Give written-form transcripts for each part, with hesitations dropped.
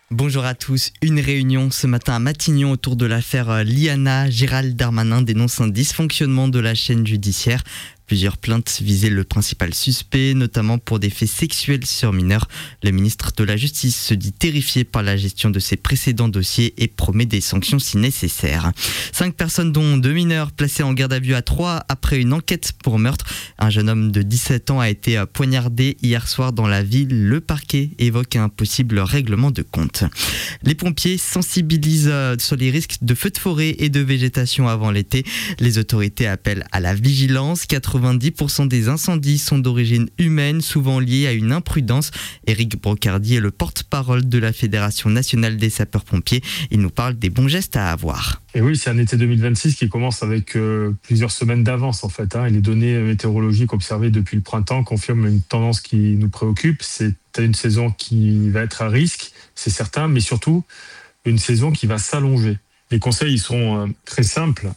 Bonjour à tous. Une réunion ce matin à Matignon autour de l'affaire Liana. Gérald Darmanin dénonce un dysfonctionnement de la chaîne judiciaire. Plusieurs plaintes visaient le principal suspect, notamment pour des faits sexuels sur mineurs. Le ministre de la Justice se dit terrifié par la gestion de ses précédents dossiers et promet des sanctions si nécessaire. 5 personnes, dont 2 mineurs, placées en garde à vue à Troyes après une enquête pour meurtre. Un jeune homme de 17 ans a été poignardé hier soir dans la ville. Le parquet évoque un possible règlement de compte. Les pompiers sensibilisent sur les risques de feux de forêt et de végétation avant l'été. Les autorités appellent à la vigilance. 90% des incendies sont d'origine humaine, souvent liés à une imprudence. Éric Brocardi est le porte-parole de la Fédération nationale des sapeurs-pompiers. Il nous parle des bons gestes à avoir. Et oui, c'est un été 2026 qui commence avec plusieurs semaines d'avance en fait. Et les données météorologiques observées depuis le printemps confirment une tendance qui nous préoccupe. C'est une saison qui va être à risque, c'est certain, mais surtout une saison qui va s'allonger. Les conseils ils sont très simples.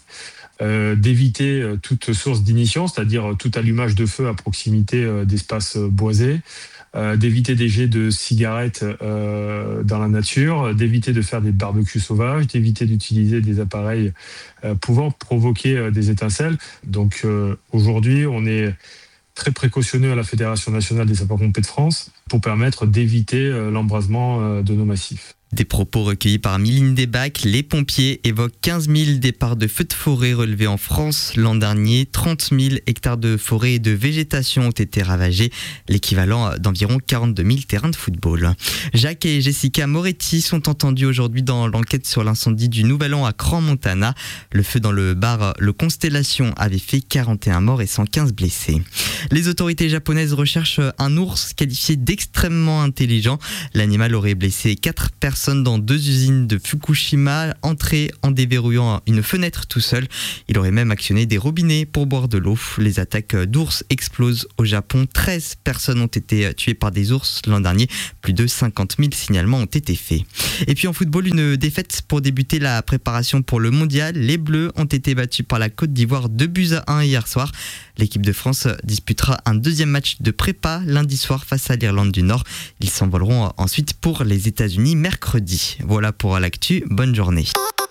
D'éviter toute source d'ignition, c'est-à-dire tout allumage de feu à proximité d'espaces boisés, d'éviter des jets de cigarettes dans la nature, d'éviter de faire des barbecues sauvages, d'éviter d'utiliser des appareils pouvant provoquer des étincelles. Donc aujourd'hui, on est très précautionneux à la Fédération nationale des sapeurs-pompiers de France pour permettre d'éviter l'embrasement de nos massifs. Des propos recueillis par Miline Desbacs, les pompiers évoquent 15 000 départs de feux de forêt relevés en France l'an dernier. 30 000 hectares de forêt et de végétation ont été ravagés, l'équivalent d'environ 42 000 terrains de football. Jacques et Jessica Moretti sont entendus aujourd'hui dans l'enquête sur l'incendie du Nouvel An à Crans-Montana. Le feu dans le bar Le Constellation avait fait 41 morts et 115 blessés. Les autorités japonaises recherchent un ours qualifié d'extrêmement intelligent. L'animal aurait blessé 4 personnes dans 2 usines de Fukushima, entré en déverrouillant une fenêtre tout seul. Il aurait même actionné des robinets pour boire de l'eau. Les attaques d'ours explosent au Japon. 13 personnes ont été tuées par des ours l'an dernier. Plus de 50 000 signalements ont été faits. Et puis en football, une défaite pour débuter la préparation pour le mondial. Les Bleus ont été battus par la Côte d'Ivoire 2-1 hier soir. L'équipe de France disputera un 2e match de prépa lundi soir face à l'Irlande du Nord. Ils s'envoleront ensuite pour les États-Unis mercredi. Voilà pour l'actu. Bonne journée.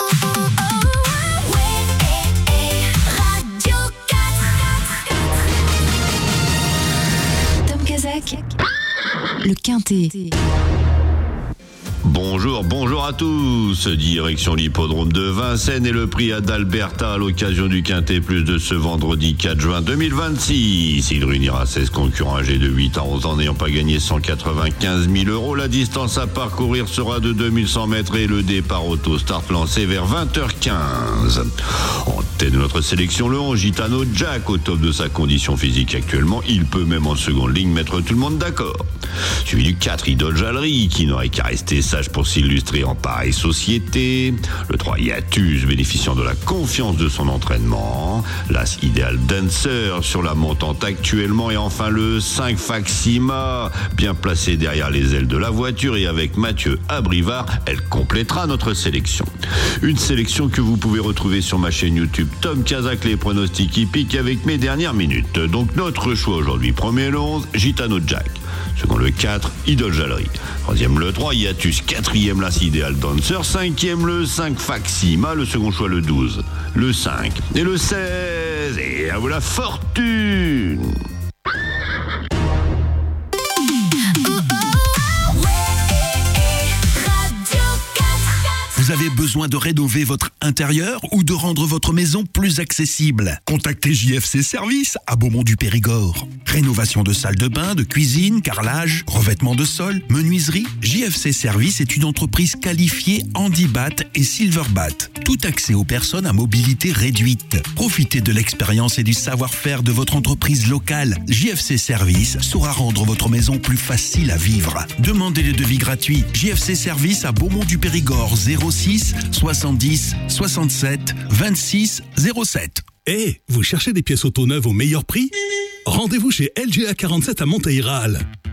Tom Kazak, le Quintet. Bonjour à tous. Direction l'hippodrome de Vincennes et le prix d'Alberta à l'occasion du Quintet Plus de ce vendredi 4 juin 2026. Il réunira 16 concurrents âgés de 8 à 11 ans n'ayant pas gagné 195 000 €. La distance à parcourir sera de 2100 mètres et le départ auto-start lancé vers 20h15. En tête de notre sélection, le 11 Gitano Jack, au top de sa condition physique actuellement. Il peut même en seconde ligne mettre tout le monde d'accord. Suivi du 4 Idole Jallery, qui n'aurait qu'à rester sage pour s'illustrer en pareille société. Le 3 Hiatus, bénéficiant de la confiance de son entraînement. L'As Ideal Dancer sur la montante actuellement. Et enfin le 5 Faxima, bien placé derrière les ailes de la voiture. Et avec Mathieu Abrivard, elle complétera notre sélection. Une sélection que vous pouvez retrouver sur ma chaîne YouTube Tom Kazak, les pronostics hippiques avec mes dernières minutes. Donc notre choix aujourd'hui, premier le 11, Gitano Jack. Second le 4, Idole Jallery. Troisième le 3, Hiatus. Quatrième l'As Ideal Dancer. Cinquième le 5 Faxima. Le second choix le 12, le 5 et le 16. Et à vous la fortune. Vous avez besoin de rénover votre intérieur ou de rendre votre maison plus accessible? Contactez JFC Service à Beaumont-du-Périgord. Rénovation de salle de bain, de cuisine, carrelage, revêtement de sol, menuiserie. JFC Service est une entreprise qualifiée Handibat et Silverbat. Tout accès aux personnes à mobilité réduite. Profitez de l'expérience et du savoir-faire de votre entreprise locale. JFC Service saura rendre votre maison plus facile à vivre. Demandez le devis gratuit. JFC Service à Beaumont-du-Périgord 06 70 67 26 07. Vous cherchez des pièces auto neuves au meilleur prix? Rendez-vous chez LGA 47 à Monteil-Ral.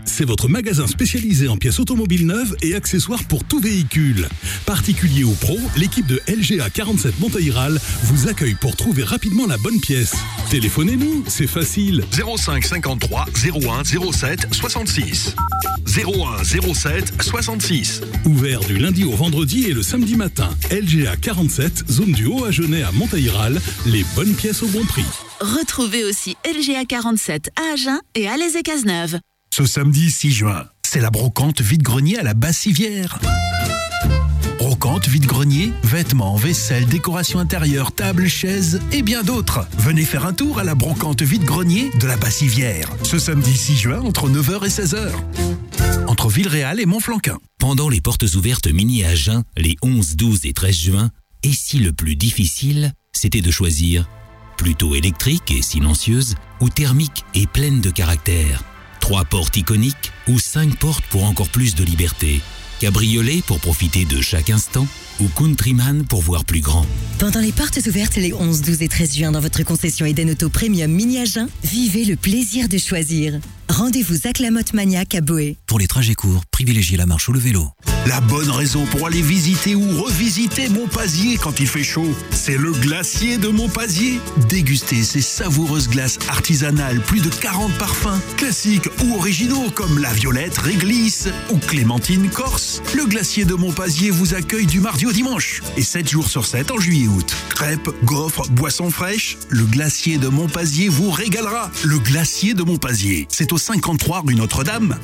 c'est votre magasin spécialisé en pièces automobiles neuves et accessoires pour tout véhicule. Particulier ou pro, l'équipe de LGA 47 Monteil-Ral vous accueille pour trouver rapidement la bonne pièce. Téléphonez-nous, c'est facile. 05 53 01 07 66. 01 07 66. Ouvert du lundi au vendredi et le samedi matin. LGA 47, zone du Haut-Agenais à Monteil-Ral, les bonnes pièces au bon prix. Retrouvez aussi LGA 47 à Agen et à Les Cazeneuve. Ce samedi 6 juin, c'est la brocante vide-grenier à la Bassivière. Brocante, vide-grenier, vêtements, vaisselle, décoration intérieure, tables, chaises et bien d'autres. Venez faire un tour à la brocante vide-grenier de la Bassivière. Ce samedi 6 juin entre 9h et 16h. Entre Villeréal et Montflanquin. Pendant les portes ouvertes mini à Agen, les 11, 12 et 13 juin, et si le plus difficile, c'était de choisir plutôt électrique et silencieuse ou thermique et pleine de caractère. 3 portes iconiques ou 5 portes pour encore plus de liberté. Cabriolet pour profiter de chaque instant ou Countryman pour voir plus grand. Pendant les portes ouvertes les 11, 12 et 13 juin dans votre concession Eden Auto Premium Mini Agen, vivez le plaisir de choisir. Rendez-vous à Clamotte Maniac à Boé. Pour les trajets courts, privilégiez la marche ou le vélo. La bonne raison pour aller visiter ou revisiter Montpazier quand il fait chaud, c'est le glacier de Montpazier. Dégustez ces savoureuses glaces artisanales, plus de 40 parfums, classiques ou originaux comme la violette réglisse ou clémentine corse. Le glacier de Montpazier vous accueille du mardi au dimanche et 7 jours sur 7 en juillet et août. Crêpes, gaufres, boissons fraîches, le glacier de Montpazier vous régalera. Le glacier de Montpazier, c'est au 53 rue Notre-Dame.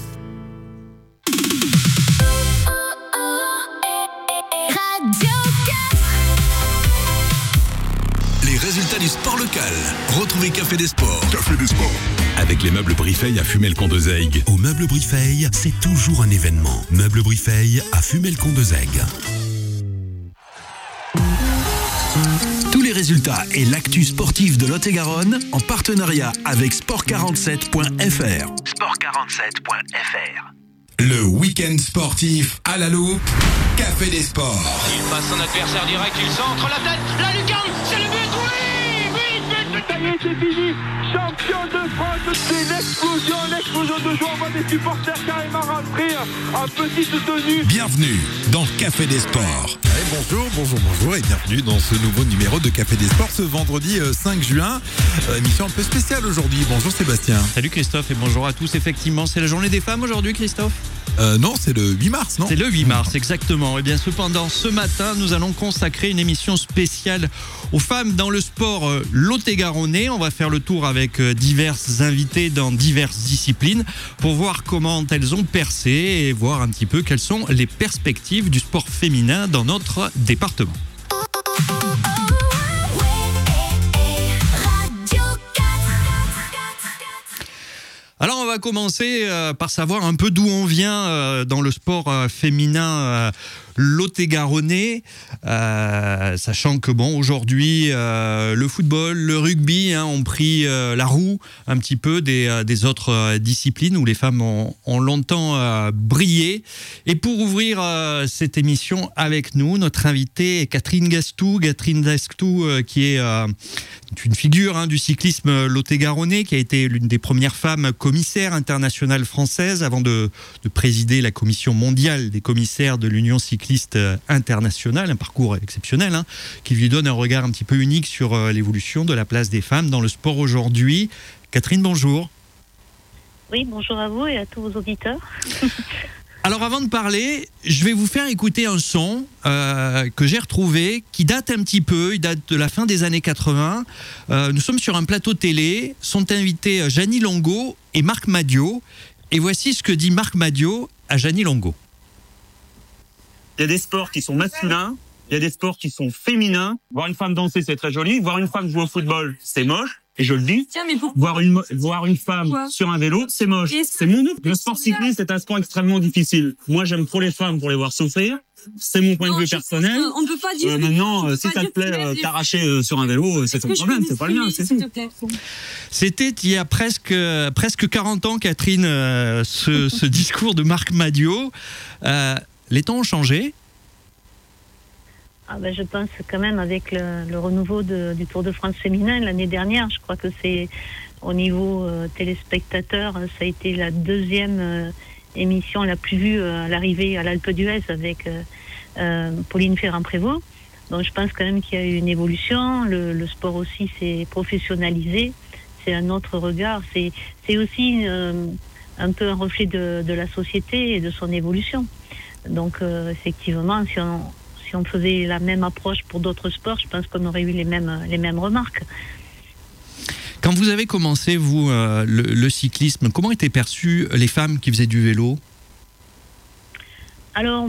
Les résultats du sport local. Retrouvez Café des Sports. Café des Sports. Avec les meubles Brifeil à Fumel-Condezègue. Au meuble Brifeil, c'est toujours un événement. Meubles Brifeil à Fumel-Condezègue. Tous les résultats et l'actu sportif de Lot-et-Garonne en partenariat avec sport47.fr. Sport47.fr. Le week-end sportif à la loupe, Café des Sports. Il passe son adversaire direct, il centre la tête, la lucarne, c'est le but, oui, ça y est, c'est fini. Champion de France, c'est l'explosion de joie. On voit des supporters carrément rentrer en petite tenue. Bienvenue dans Café des Sports. Bonjour et bienvenue dans ce nouveau numéro de Café des Sports ce vendredi 5 juin. Émission un peu spéciale aujourd'hui. Bonjour Sébastien. Salut Christophe et bonjour à tous. Effectivement, c'est la journée des femmes aujourd'hui, Christophe ? Non, c'est le 8 mars, non ? C'est le 8 mars, exactement. Et bien cependant, ce matin, nous allons consacrer une émission spéciale aux femmes dans le sport lot-et-garonnais. On va faire le tour avec diverses invités dans diverses disciplines pour voir comment elles ont percé et voir un petit peu quelles sont les perspectives du sport féminin dans notre département. Alors on va commencer par savoir un peu d'où on vient dans le sport féminin lot-et-garonnais, sachant que bon, aujourd'hui le football, le rugby ont pris la roue un petit peu des autres disciplines où les femmes ont longtemps brillé. Et pour ouvrir cette émission avec nous, notre invitée est Catherine Dastou, qui est une figure du cyclisme lot-et-garonnais, qui a été l'une des premières femmes commissaires internationales françaises avant de présider la commission mondiale des commissaires de l'Union cycliste internationale, un parcours exceptionnel qui lui donne un regard un petit peu unique sur l'évolution de la place des femmes dans le sport aujourd'hui. Catherine, bonjour. Oui, bonjour à vous et à tous vos auditeurs. Alors avant de parler, je vais vous faire écouter un son que j'ai retrouvé, qui date un petit peu, il date de la fin des années 80. Nous sommes sur un plateau télé, sont invités Jeannie Longo et Marc Madiot. Et voici ce que dit Marc Madiot à Jeannie Longo. Il y a des sports qui sont masculins, il y a des sports qui sont féminins. Voir une femme danser, c'est très joli. Voir une femme jouer au football, c'est moche. Et je le dis, voir une femme sur un vélo, c'est moche. C'est mon oeuvre. Le sport cycliste est un sport extrêmement difficile. Moi, j'aime trop les femmes pour les voir souffrir. C'est mon point de vue personnel. On ne peut pas dire. Maintenant, si ça te plaît, t'arracher sur un vélo, c'est ton problème, c'est pas le mien, c'est tout. C'était il y a presque 40 ans, Catherine, ce discours de Marc Madiot. Les temps ont changé. Je pense quand même avec le renouveau du Tour de France féminin l'année dernière, je crois que c'est au niveau téléspectateurs, ça a été la deuxième émission la plus vue à l'arrivée à l'Alpe d'Huez avec Pauline Ferrand-Prévôt. Donc je pense quand même qu'il y a eu une évolution. Le sport aussi s'est professionnalisé. C'est un autre regard. C'est aussi un peu un reflet de la société et de son évolution. Donc effectivement, si on faisait la même approche pour d'autres sports, je pense qu'on aurait eu les mêmes remarques. Quand vous avez commencé, vous, le cyclisme, comment étaient perçues les femmes qui faisaient du vélo ? Alors,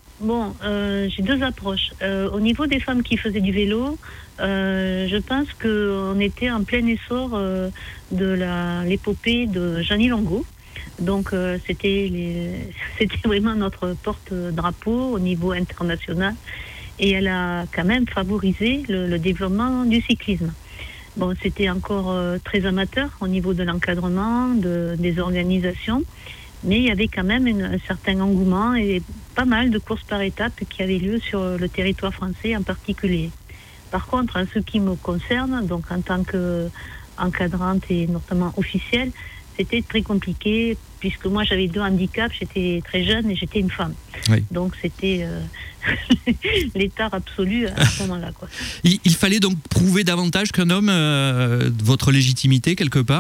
j'ai deux approches. Au niveau des femmes qui faisaient du vélo, je pense qu'on était en plein essor de l'épopée de Jeannie Longo. Donc, c'était vraiment notre porte-drapeau au niveau international. Et elle a quand même favorisé le développement du cyclisme. Bon, c'était encore très amateur au niveau de l'encadrement, des organisations, mais il y avait quand même un certain engouement et pas mal de courses par étapes qui avaient lieu sur le territoire français en particulier. Par contre, en ce qui me concerne, donc en tant qu'encadrante et notamment officielle, c'était très compliqué puisque moi j'avais 2 handicaps, j'étais très jeune et j'étais une femme. Oui. Donc c'était l'étard absolu à ce moment-là, quoi. Il fallait donc prouver davantage qu'un homme votre légitimité quelque part ?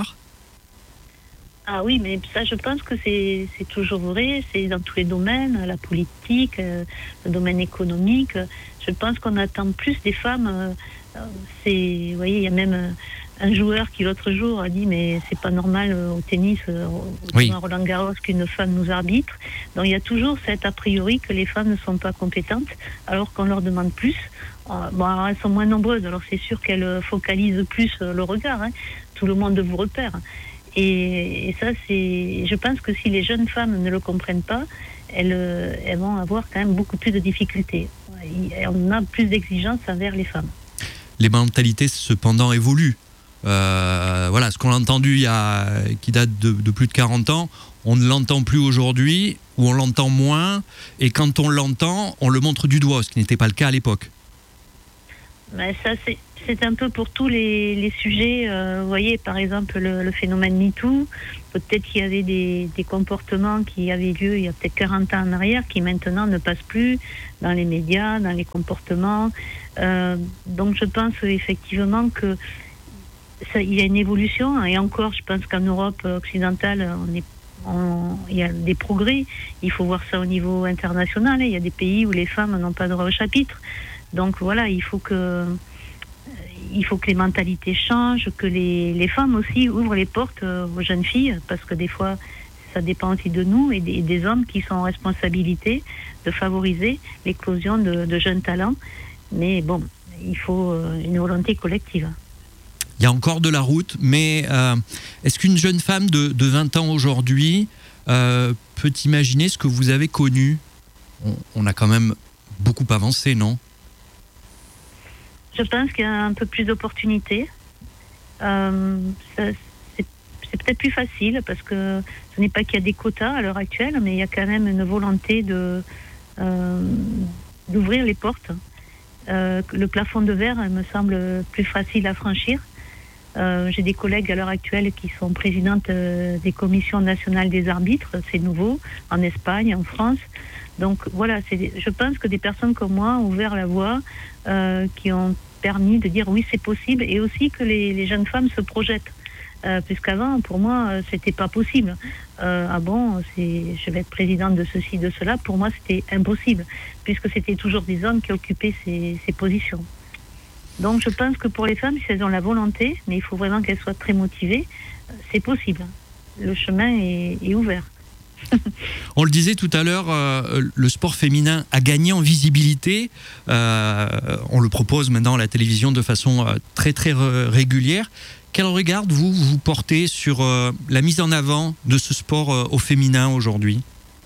Ah oui, mais ça je pense que c'est toujours vrai, c'est dans tous les domaines, la politique, le domaine économique. Je pense qu'on attend plus des femmes. Vous voyez, il y a même un joueur qui l'autre jour a dit mais c'est pas normal au tennis, au Roland Garros qu'une femme nous arbitre. Donc il y a toujours cet a priori que les femmes ne sont pas compétentes alors qu'on leur demande plus. Alors, elles sont moins nombreuses, alors c'est sûr qu'elles focalisent plus le regard, hein. Tout le monde vous repère. Et ça, je pense que si les jeunes femmes ne le comprennent pas, elles vont avoir quand même beaucoup plus de difficultés. On a plus d'exigences envers les femmes. Les mentalités cependant évoluent. Ce qu'on a entendu qui date de plus de 40 ans, on ne l'entend plus aujourd'hui, ou on l'entend moins, et quand on l'entend, on le montre du doigt, ce qui n'était pas le cas à l'époque. Ça, c'est un peu pour tous les sujets. Vous voyez, par exemple, le phénomène MeToo, peut-être qu'il y avait des comportements qui avaient lieu il y a peut-être 40 ans en arrière, qui maintenant ne passent plus dans les médias, dans les comportements. Donc je pense effectivement que il y a une évolution, et encore, je pense qu'en Europe occidentale, il y a des progrès. Il faut voir ça au niveau international. Il y a des pays où les femmes n'ont pas droit au chapitre. Donc voilà, il faut que les mentalités changent, que les femmes aussi ouvrent les portes aux jeunes filles, parce que des fois, ça dépend aussi de nous et des hommes qui sont en responsabilité de favoriser l'éclosion de jeunes talents. Mais bon, il faut une volonté collective. Il y a encore de la route, mais est-ce qu'une jeune femme de 20 ans aujourd'hui peut imaginer ce que vous avez connu ? On a quand même beaucoup avancé, non ? Je pense qu'il y a un peu plus d'opportunités. C'est peut-être plus facile parce que ce n'est pas qu'il y a des quotas à l'heure actuelle, mais il y a quand même une volonté d'ouvrir les portes. Le plafond de verre me semble plus facile à franchir. J'ai des collègues à l'heure actuelle qui sont présidentes des commissions nationales des arbitres, c'est nouveau, en Espagne, en France. Donc voilà, je pense que des personnes comme moi ont ouvert la voie, qui ont permis de dire oui, c'est possible, et aussi que les jeunes femmes se projettent. Puisqu'avant, pour moi, c'était pas possible. Je vais être présidente de ceci, de cela. Pour moi, c'était impossible, puisque c'était toujours des hommes qui occupaient ces positions. Donc je pense que pour les femmes, si elles ont la volonté, mais il faut vraiment qu'elles soient très motivées, c'est possible. Le chemin est ouvert. On le disait tout à l'heure, le sport féminin a gagné en visibilité. On le propose maintenant à la télévision de façon très très régulière. Quel regard vous portez sur la mise en avant de ce sport au féminin aujourd'hui ?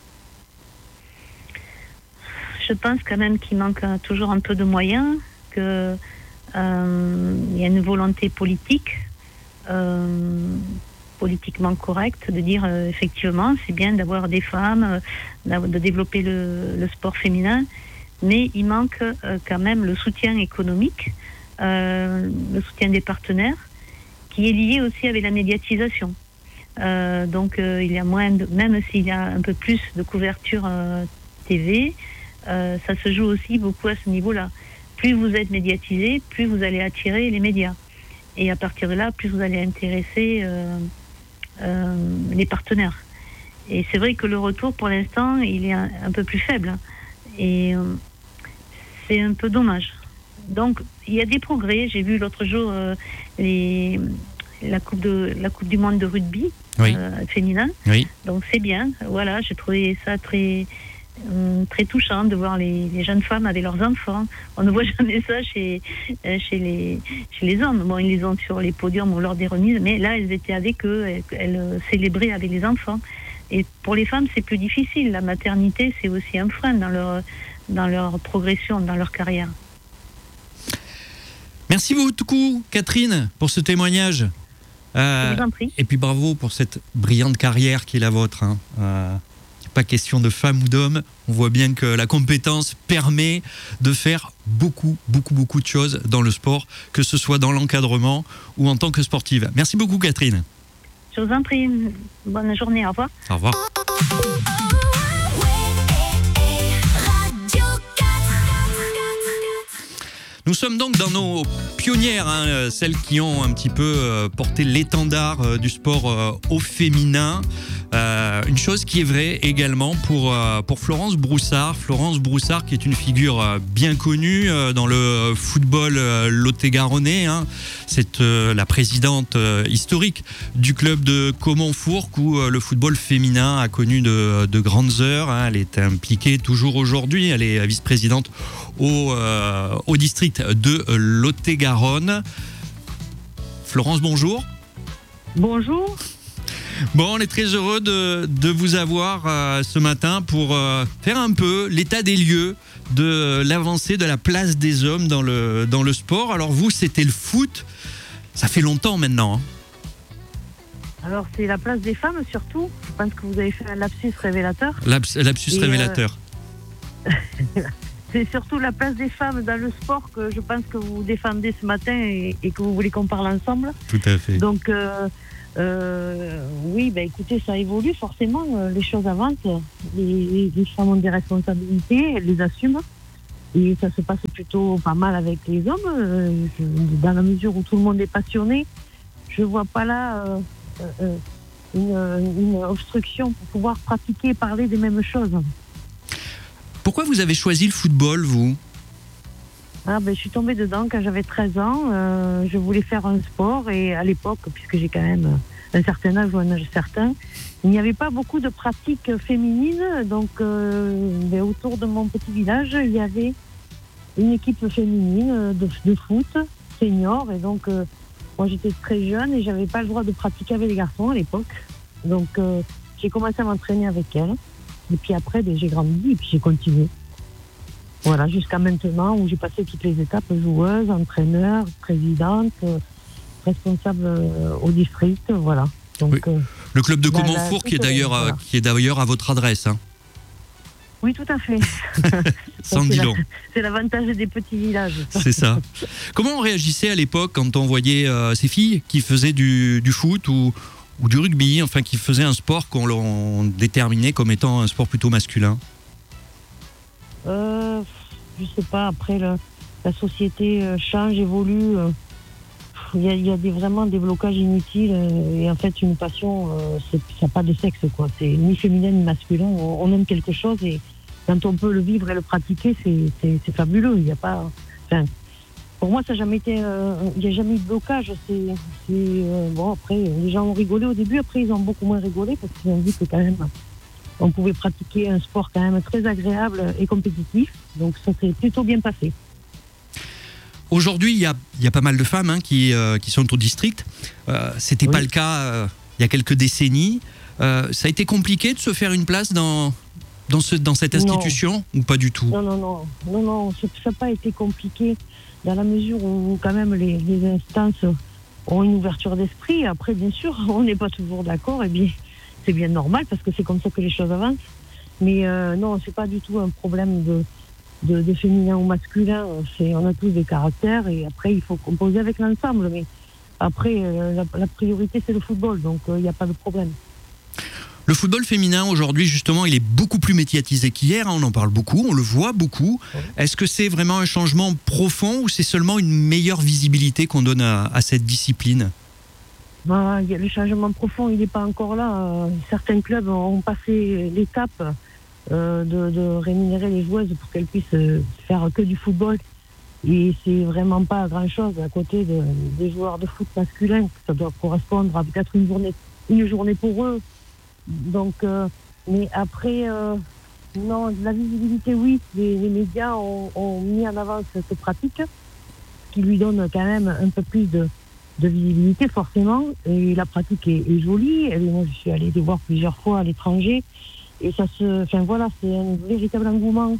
Je pense quand même qu'il manque toujours un peu de moyens, qu'il y a une volonté politique, politiquement correcte, de dire effectivement c'est bien d'avoir des femmes, de développer le sport féminin, mais il manque quand même le soutien économique, le soutien des partenaires, qui est lié aussi avec la médiatisation. Donc il y a même s'il y a un peu plus de couverture TV, ça se joue aussi beaucoup à ce niveau-là. Plus vous êtes médiatisé, plus vous allez attirer les médias. Et à partir de là, plus vous allez intéresser les partenaires. Et c'est vrai que le retour, pour l'instant, il est un peu plus faible. Et c'est un peu dommage. Donc, il y a des progrès. J'ai vu l'autre jour la coupe du monde de rugby féminin. Oui. Donc, c'est bien. Voilà, j'ai trouvé ça très touchant de voir les jeunes femmes avec leurs enfants. On ne voit jamais ça chez les hommes. Bon, ils les ont sur les podiums ou lors des remises, mais là, elles étaient avec eux, elles célébraient avec les enfants. Et pour les femmes, c'est plus difficile. La maternité, c'est aussi un frein dans leur progression, dans leur carrière. Merci beaucoup, Catherine, pour ce témoignage. Je vous en prie. Et puis bravo pour cette brillante carrière qui est la vôtre. Pas question de femme ou d'homme. On voit bien que la compétence permet de faire beaucoup de choses dans le sport, que ce soit dans l'encadrement ou en tant que sportive. Merci beaucoup, Catherine. Je vous en prie. Bonne journée. Au revoir. Au revoir. Nous sommes donc dans nos pionnières, celles qui ont un petit peu porté l'étendard du sport au féminin. Une chose qui est vraie également pour Florence Broussard. Florence Broussard qui est une figure bien connue dans le football lot-et-garonnais. C'est la présidente historique du club de Comonfourques où le football féminin a connu de grandes heures. Elle est impliquée toujours aujourd'hui. Elle est vice-présidente au district de Lot-et-Garonne. Florence, bonjour. Bonjour. Bon, on est très heureux de vous avoir ce matin pour faire un peu l'état des lieux de l'avancée de la place des hommes dans le sport. Alors vous, c'était le foot. Ça fait longtemps maintenant. Alors c'est la place des femmes surtout. Je pense que vous avez fait un lapsus révélateur. Lapsus révélateur. C'est surtout la place des femmes dans le sport que je pense que vous défendez ce matin et que vous voulez qu'on parle ensemble. Tout à fait. Donc oui, écoutez, ça évolue forcément, les choses avancent. Les femmes ont des responsabilités, elles les assument. Et ça se passe plutôt pas mal avec les hommes. Dans la mesure où tout le monde est passionné, je vois pas là une obstruction pour pouvoir pratiquer et parler des mêmes choses. Pourquoi vous avez choisi le football, vous ? Je suis tombée dedans quand j'avais 13 ans. Je voulais faire un sport et à l'époque, puisque j'ai quand même un certain âge ou un âge certain, il n'y avait pas beaucoup de pratiques féminines. Donc, autour de mon petit village, il y avait une équipe féminine de foot senior. Et donc, moi, j'étais très jeune et j'avais pas le droit de pratiquer avec les garçons à l'époque. Donc, j'ai commencé à m'entraîner avec elles. Et puis après, j'ai grandi et puis j'ai continué. Voilà, jusqu'à maintenant où j'ai passé toutes les étapes, joueuse, entraîneur, présidente, responsable au district, voilà. Donc, oui. Le club de Comonfourques qui est d'ailleurs à votre adresse. Oui, tout à fait. Sans dis donc. C'est l'avantage des petits villages. C'est ça. Comment on réagissait à l'époque quand on voyait ces filles qui faisaient du foot ou du rugby, enfin qui faisaient un sport qu'on déterminait comme étant un sport plutôt masculin ? Je sais pas, après la société change, évolue, il y a vraiment des blocages inutiles et en fait une passion, ça n'a pas de sexe, quoi. C'est ni féminin ni masculin, on aime quelque chose et quand on peut le vivre et le pratiquer, c'est fabuleux. Il y a pas, pour moi ça n'a jamais été, il n'y a jamais eu de blocage. Bon, après les gens ont rigolé au début, après ils ont beaucoup moins rigolé parce qu'ils ont dit que quand même on pouvait pratiquer un sport quand même très agréable et compétitif. Donc ça s'est plutôt bien passé. Aujourd'hui, il y a pas mal de femmes qui sont au district. C'était pas le cas il y a quelques décennies. Ça a été compliqué de se faire une place dans cette institution ou pas du tout ? Non, ça n'a pas été compliqué dans la mesure où quand même les instances ont une ouverture d'esprit. Après, bien sûr, on n'est pas toujours d'accord et bien c'est bien normal parce que c'est comme ça que les choses avancent. Mais non, c'est pas du tout un problème de féminin ou masculin. On a tous des caractères et après il faut composer avec l'ensemble. Mais après, la priorité c'est le football, donc il n'y a pas de problème. Le football féminin aujourd'hui, justement, il est beaucoup plus médiatisé qu'hier. On en parle beaucoup, on le voit beaucoup. Est-ce que c'est vraiment un changement profond ou c'est seulement une meilleure visibilité qu'on donne à cette discipline ? Le changement profond, il n'est pas encore là. Certains clubs ont passé l'étape de rémunérer les joueuses pour qu'elles puissent faire que du football. Et c'est vraiment pas grand-chose à côté des joueurs de foot masculins. Ça doit correspondre à peut-être une journée pour eux. Donc, mais après, non, la visibilité, oui, les médias ont mis en avant cette pratique, qui lui donne quand même un peu plus de visibilité, forcément. Et la pratique est jolie. Moi, je suis allée les voir plusieurs fois à l'étranger. Et c'est un véritable engouement,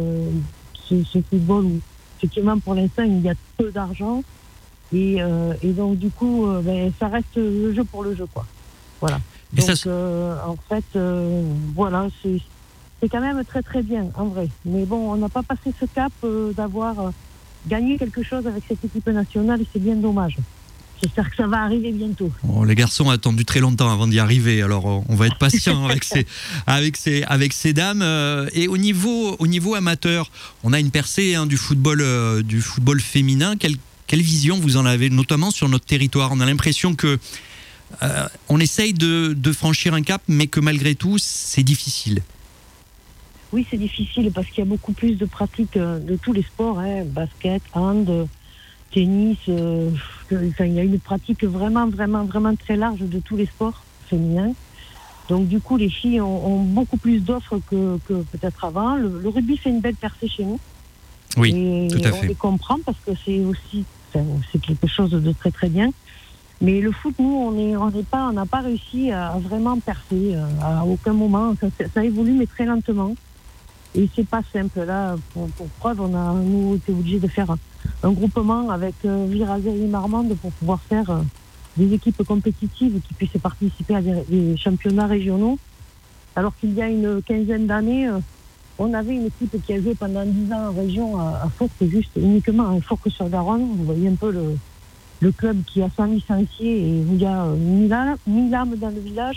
ce football où, effectivement, pour l'instant, il y a peu d'argent. Et donc, du coup, ça reste le jeu pour le jeu, quoi. Voilà. Donc, en fait, voilà, c'est quand même très très bien, en vrai. Mais bon, on n'a pas passé ce cap d'avoir gagné quelque chose avec cette équipe nationale et c'est bien dommage. J'espère que ça va arriver bientôt. Oh, les garçons ont attendu très longtemps avant d'y arriver, alors on va être patient avec ces dames. Et au niveau amateur, on a une percée du football féminin. Quelle vision vous en avez, notamment sur notre territoire ? On a l'impression que on essaye de franchir un cap, mais que malgré tout, c'est difficile. Oui, c'est difficile parce qu'il y a beaucoup plus de pratiques de tous les sports, basket, hand, tennis. Il y a une pratique vraiment, vraiment, vraiment très large de tous les sports féminins. Donc du coup, les filles ont beaucoup plus d'offres que peut-être avant. Le rugby fait une belle percée chez nous. Oui, et tout à fait. On les comprend parce que c'est aussi c'est quelque chose de très très bien. Mais le foot, nous, on n'a pas réussi à vraiment percer à aucun moment. Ça évolue, mais très lentement. Et c'est pas simple. Là, pour preuve, on a, nous, été obligés de faire un groupement avec Virazé et Marmande pour pouvoir faire des équipes compétitives qui puissent participer à des championnats régionaux. Alors qu'il y a une quinzaine d'années, on avait une équipe qui a joué pendant 10 ans en région à Fourques, juste uniquement à Fourques-sur-Garonne. Vous voyez un peu le club qui a 100 licenciés et où il y a 1000 âmes dans le village.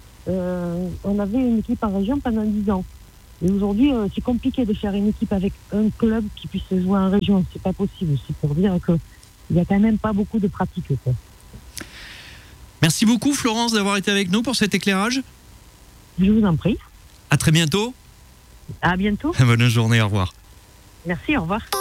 On avait une équipe en région pendant 10 ans. Et aujourd'hui, c'est compliqué de faire une équipe avec un club qui puisse jouer en région. C'est pas possible. C'est pour dire qu'il n'y a quand même pas beaucoup de pratiques, quoi. Merci beaucoup, Florence, d'avoir été avec nous pour cet éclairage. Je vous en prie. À très bientôt. À bientôt. Bonne journée, au revoir. Merci, au revoir.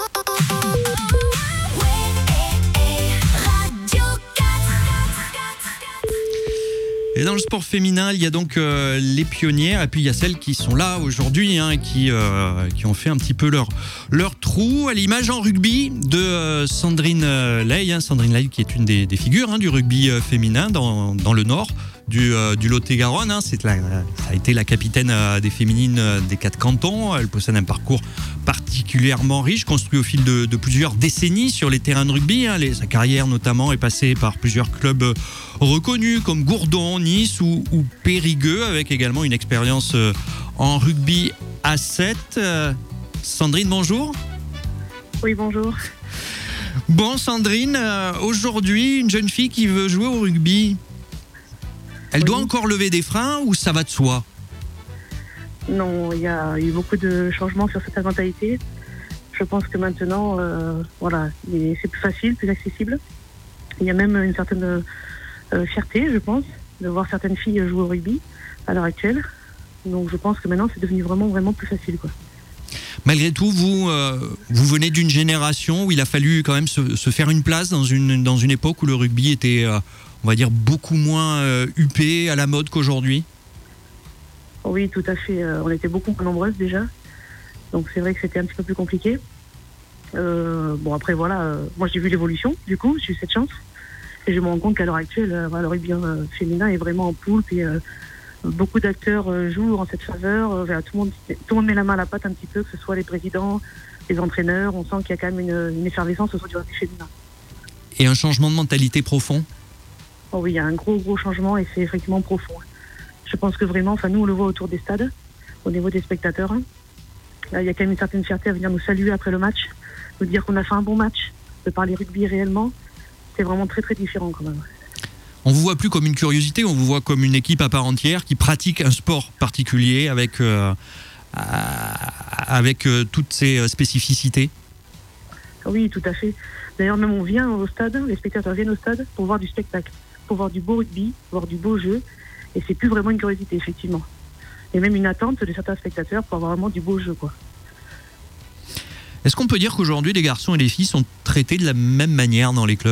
Et dans le sport féminin, il y a donc les pionnières et puis il y a celles qui sont là aujourd'hui, qui ont fait un petit peu leur trou. À l'image en rugby de Sandrine Ley, Sandrine Ley qui est une des figures du rugby féminin dans le nord du Lot-et-Garonne. Ça a été la capitaine des féminines des 4 cantons. Elle possède un parcours particulièrement riche, construit au fil de plusieurs décennies sur les terrains de rugby. Sa carrière notamment est passée par plusieurs clubs reconnus comme Gourdon, Nice ou Périgueux, avec également une expérience en rugby à 7. Sandrine, bonjour. Oui, bonjour. Bon, Sandrine, aujourd'hui, une jeune fille qui veut jouer au rugby, elle doit encore lever des freins ou ça va de soi ? Non, il y a eu beaucoup de changements sur cette mentalité. Je pense que maintenant, c'est plus facile, plus accessible. Il y a même une certaine fierté, je pense, de voir certaines filles jouer au rugby à l'heure actuelle. Donc je pense que maintenant, c'est devenu vraiment, vraiment plus facile, quoi. Malgré tout, vous venez d'une génération où il a fallu quand même se faire une place dans une époque où le rugby était, on va dire, beaucoup moins huppé, à la mode qu'aujourd'hui. Oui, tout à fait. On était beaucoup plus nombreuses déjà. Donc c'est vrai que c'était un petit peu plus compliqué. Après, moi j'ai vu l'évolution, du coup, j'ai eu cette chance. Et je me rends compte qu'à l'heure actuelle, le rugby féminin est vraiment en poulpe et beaucoup d'acteurs jouent en cette faveur. Tout le monde met la main à la pâte un petit peu, que ce soit les présidents, les entraîneurs. On sent qu'il y a quand même une effervescence autour du rugby féminin. Et un changement de mentalité profond ? Oh oui, il y a un gros changement et c'est effectivement profond. Je pense que vraiment, nous on le voit autour des stades, au niveau des spectateurs. Là, il y a quand même une certaine fierté à venir nous saluer après le match, nous dire qu'on a fait un bon match, de parler rugby réellement. C'est vraiment très très différent quand même. On vous voit plus comme une curiosité, on vous voit comme une équipe à part entière qui pratique un sport particulier avec toutes ses spécificités. Oui, tout à fait. D'ailleurs, même on vient au stade, les spectateurs viennent au stade pour voir du spectacle, pour voir du beau rugby, voir du beau jeu. Et c'est plus vraiment une curiosité, effectivement. Et même une attente de certains spectateurs pour avoir vraiment du beau jeu, quoi. Est-ce qu'on peut dire qu'aujourd'hui, les garçons et les filles sont traités de la même manière dans les clubs ?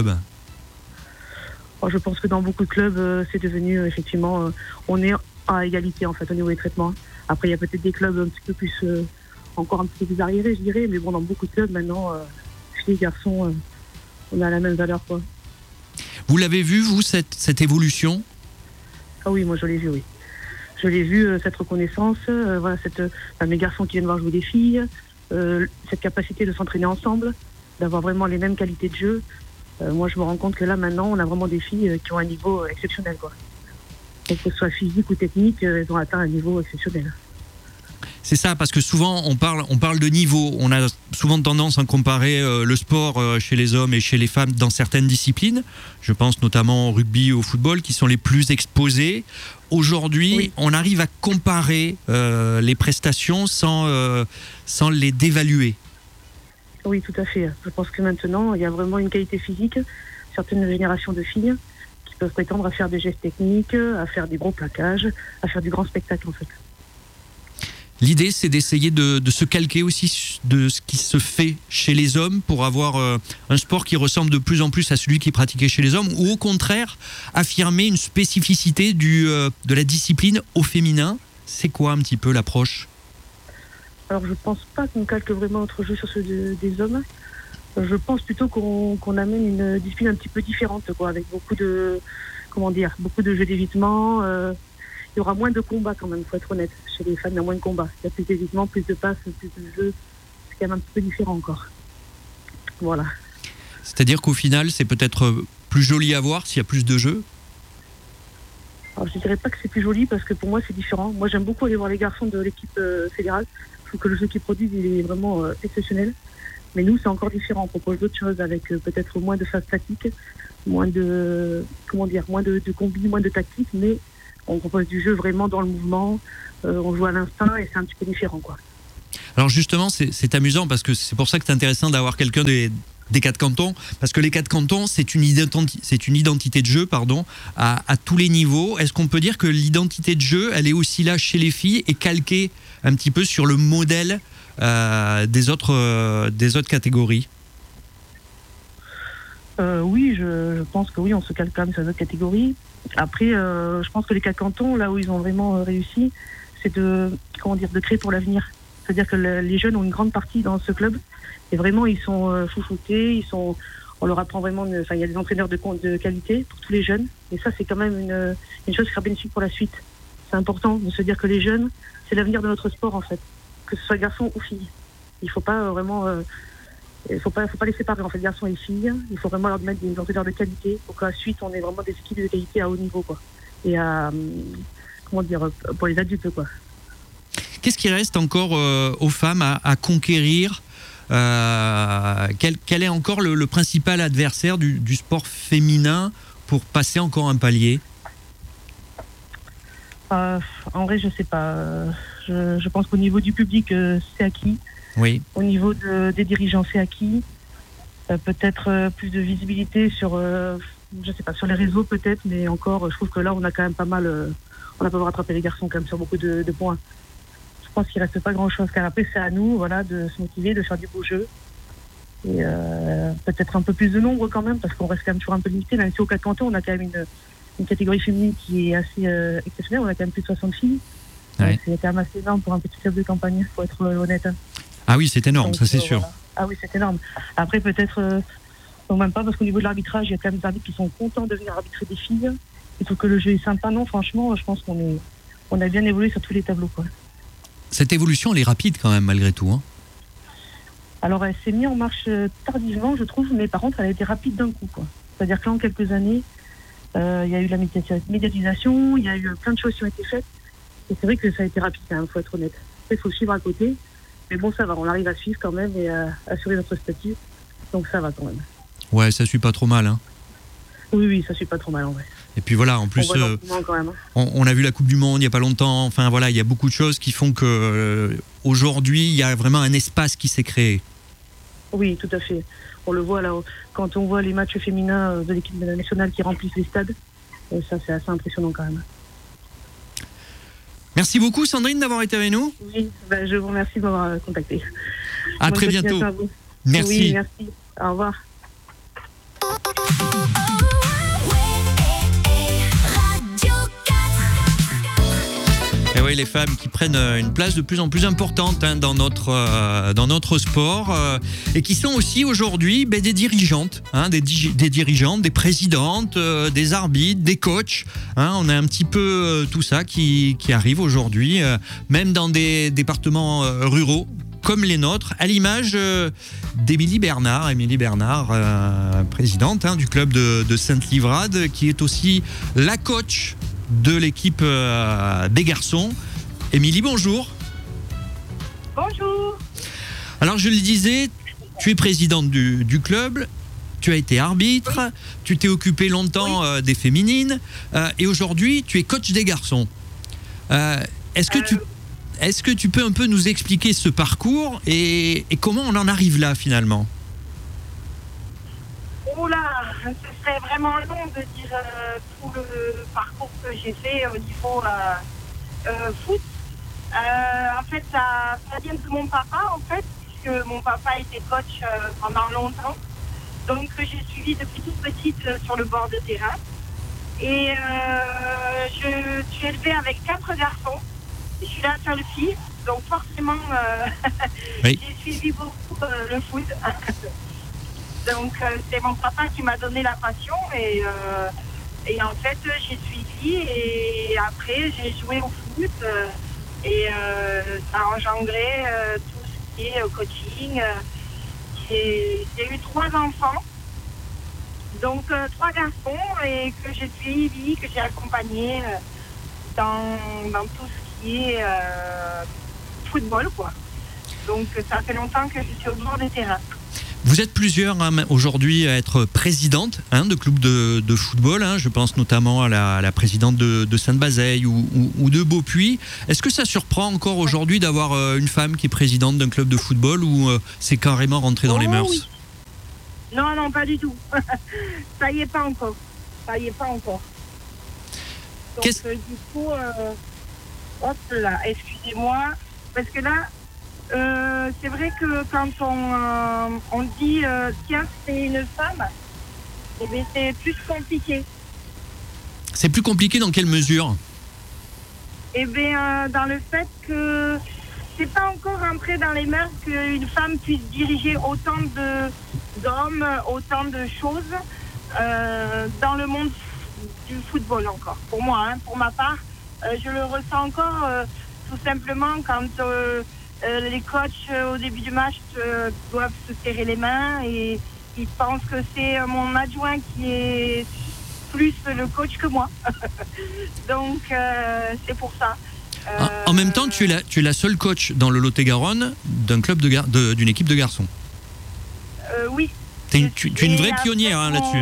Je pense que dans beaucoup de clubs, c'est devenu, effectivement, on est à égalité, en fait, au niveau des traitements. Après, il y a peut-être des clubs un petit peu plus, encore un petit peu plus arriérés, je dirais. Mais bon, dans beaucoup de clubs, maintenant, filles et garçons, on a la même valeur, quoi. Vous l'avez vu, vous, cette évolution ? Ah oui, moi, je l'ai vu, oui. Je l'ai vu, cette reconnaissance, voilà, mes garçons qui viennent voir jouer des filles, cette capacité de s'entraîner ensemble, d'avoir vraiment les mêmes qualités de jeu. Moi, je me rends compte que là, maintenant, on a vraiment des filles qui ont un niveau exceptionnel, quoi. Donc, que ce soit physique ou technique, elles ont atteint un niveau exceptionnel. C'est ça, parce que souvent, on parle de niveau. On a souvent tendance à comparer le sport chez les hommes et chez les femmes dans certaines disciplines. Je pense notamment au rugby et au football, qui sont les plus exposés. Aujourd'hui, oui, on arrive à comparer les prestations sans les dévaluer. Oui, tout à fait. Je pense que maintenant, il y a vraiment une qualité physique. Certaines générations de filles qui peuvent prétendre à faire des gestes techniques, à faire des gros plaquages, à faire du grand spectacle, en fait. L'idée, c'est d'essayer de se calquer aussi de ce qui se fait chez les hommes pour avoir un sport qui ressemble de plus en plus à celui qui est pratiqué chez les hommes, ou au contraire, affirmer une spécificité de la discipline au féminin. C'est quoi un petit peu l'approche ? Alors, je pense pas qu'on calque vraiment notre jeu sur ceux des hommes. Je pense plutôt qu'on amène une discipline un petit peu différente, quoi, avec beaucoup de jeux d'évitement. Il y aura moins de combats quand même, faut être honnête. Chez les femmes, il y a moins de combats. Il y a plus d'évitement, plus de passes, plus de jeux. C'est quand même un petit peu différent encore. Voilà. C'est-à-dire qu'au final, c'est peut-être plus joli à voir s'il y a plus de jeux ? Alors, je ne dirais pas que c'est plus joli parce que pour moi, c'est différent. Moi, j'aime beaucoup aller voir les garçons de l'équipe fédérale. Je trouve que le jeu qu'ils produisent, il est vraiment exceptionnel. Mais nous, c'est encore différent. On propose d'autres choses avec peut-être moins de phases statiques, moins de combis, moins de tactique, mais on propose du jeu vraiment dans le mouvement, on joue à l'instinct et c'est un petit peu différent, quoi. Alors justement, c'est amusant parce que c'est pour ça que c'est intéressant d'avoir quelqu'un des 4 cantons, parce que les 4 cantons, c'est une identité de jeu à tous les niveaux. Est-ce qu'on peut dire que l'identité de jeu, elle est aussi là chez les filles et calquée un petit peu sur le modèle des autres catégories ? Oui, je pense que oui, on se calque quand même sur les autres catégories. Après, je pense que les 4 cantons, là où ils ont vraiment réussi, c'est de créer pour l'avenir. C'est-à-dire que les jeunes ont une grande partie dans ce club et vraiment ils sont chouchoutés, on leur apprend vraiment, il y a des entraîneurs de qualité pour tous les jeunes et ça c'est quand même une chose qui sera bénéfique pour la suite. C'est important de se dire que les jeunes, c'est l'avenir de notre sport en fait, que ce soit garçon ou fille. Il faut pas vraiment, il faut pas les séparer en fait, garçons et filles. Il faut vraiment leur mettre des entraîneurs de qualité pour qu'ensuite on ait vraiment des équipes de qualité à haut niveau, quoi. Et pour les adultes, quoi. Qu'est-ce qui reste encore aux femmes à conquérir ? Quel est encore le principal adversaire du sport féminin pour passer encore un palier ? En vrai, je sais pas. Je pense qu'au niveau du public, c'est acquis. Oui. Au niveau des dirigeants, c'est acquis. Peut-être plus de visibilité sur les réseaux peut-être, mais encore, je trouve que là, on a quand même pas mal. On a pas rattrapé les garçons quand même sur beaucoup de points. Je pense qu'il reste pas grand-chose, car après, c'est à nous, voilà, de se motiver, de faire du beau jeu. Et peut-être un peu plus de nombre quand même, parce qu'on reste quand même toujours un peu limité. Même si au 4 cantons, on a quand même une catégorie féminine qui est assez exceptionnelle. On a quand même plus de 60 filles. Ouais. C'est quand même assez énorme pour un petit club de campagne, faut être honnête. Ah oui, c'est énorme, donc, ça c'est sûr. Voilà. Ah oui, c'est énorme. Après, peut-être, même pas, parce qu'au niveau de l'arbitrage, il y a quand même des arbitres qui sont contents de venir arbitrer des filles. Il faut que le jeu est sympa. Non, franchement, je pense qu'on a bien évolué sur tous les tableaux, quoi. Cette évolution, elle est rapide quand même, malgré tout, hein. Alors, elle s'est mise en marche tardivement, je trouve, mais par contre, elle a été rapide d'un coup, quoi. C'est-à-dire que là, en quelques années, il y a eu la médiatisation, il y a eu plein de choses qui ont été faites. Et c'est vrai que ça a été rapide, il faut être honnête. Après, il faut suivre à côté. Mais bon, ça va, on arrive à suivre quand même et à assurer notre statut. Donc ça va quand même. Ouais, ça suit pas trop mal. Hein. Oui, ça suit pas trop mal en vrai. Et puis voilà, en plus, on a vu la Coupe du Monde il n'y a pas longtemps. Enfin voilà, il y a beaucoup de choses qui font que aujourd'hui, il y a vraiment un espace qui s'est créé. Oui, tout à fait. On le voit là, quand on voit les matchs féminins de l'équipe nationale qui remplissent les stades. Ça, c'est assez impressionnant quand même. Merci beaucoup Sandrine d'avoir été avec nous. Oui, je vous remercie de m'avoir contacté. À très bientôt. Merci. Oui, merci. Au revoir. Et oui, les femmes qui prennent une place de plus en plus importante dans notre sport et qui sont aussi aujourd'hui des dirigeantes, des dirigeantes, des présidentes, des arbitres, des coachs. On a un petit peu tout ça qui arrive aujourd'hui, même dans des départements ruraux comme les nôtres, à l'image d'Émilie Bernard. Émilie Bernard, présidente du club de Sainte-Livrade, qui est aussi la coach de l'équipe des garçons. Émilie, bonjour. Bonjour. Alors, je le disais, tu es présidente du club, tu as été arbitre, tu t'es occupée longtemps des féminines, et aujourd'hui, tu es coach des garçons. Est-ce que tu peux un peu nous expliquer ce parcours et comment on en arrive là, finalement ? Oula, ce serait vraiment long de dire tout le parcours que j'ai fait au niveau foot. En fait, ça vient de mon papa, puisque mon papa était coach pendant longtemps. Donc, j'ai suivi depuis toute petite sur le bord de terrain. Et je suis élevée avec 4 garçons. Je suis la seule fille, donc forcément, j'ai suivi beaucoup le foot. Donc c'est mon papa qui m'a donné la passion et en fait j'ai suivi et après j'ai joué au foot et ça a engendré tout ce qui est coaching. J'ai eu 3 enfants, donc 3 garçons et que j'ai suivi, que j'ai accompagné dans tout ce qui est football, quoi. Donc ça fait longtemps que je suis au bord des terrains. Vous êtes plusieurs aujourd'hui à être présidente de clubs de football. Je pense notamment à la présidente de Sainte-Bazeille ou de Beaupuy. Est-ce que ça surprend encore aujourd'hui d'avoir une femme qui est présidente d'un club de football ou c'est carrément rentré dans les mœurs ? Oui. Non, pas du tout. Ça y est pas encore. Donc du coup, hop là, excusez-moi, parce que là, c'est vrai que quand on dit tiens, c'est une femme, c'est plus compliqué. C'est plus compliqué dans quelle mesure ? Dans le fait que c'est pas encore entré dans les mœurs qu'une femme puisse diriger autant d'hommes, autant de choses dans le monde du football encore. Pour moi, pour ma part, je le ressens encore tout simplement quand les coachs au début du match doivent se serrer les mains et ils pensent que c'est mon adjoint qui est plus le coach que moi. Donc c'est pour ça. En même temps, tu es la seule coach dans le Lot-et-Garonne d'un club d'une équipe de garçons. Oui. Tu es une vraie pionnière là-dessus.